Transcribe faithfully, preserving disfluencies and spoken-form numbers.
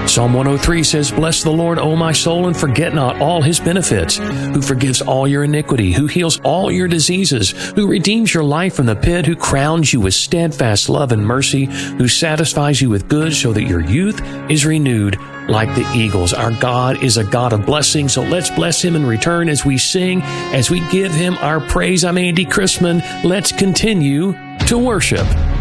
Psalm one oh three says, "Bless the Lord, O my soul, and forget not all his benefits, who forgives all your iniquity, who heals all your diseases, who redeems your life from the pit, who crowns you with steadfast love and mercy, who satisfies you with good so that your youth is renewed like the eagles." Our God is a God of blessing, so let's bless him in return as we sing, as we give him our praise. I'm Andy Chrisman. Let's continue to worship.